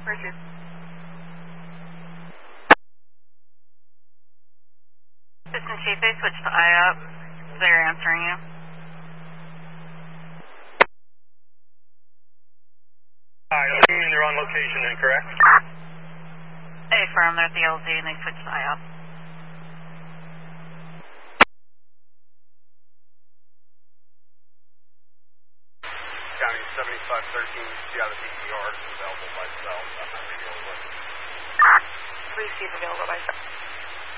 Roger. Assistant Chief, they switched to IOP. They're answering you. Alright, I'm assuming they're on location then, correct? They affirm they're at the LZ and they switched to IOP. County 7513, Seattle DCR is available by cell. I'm not radio with. Receive available by cell.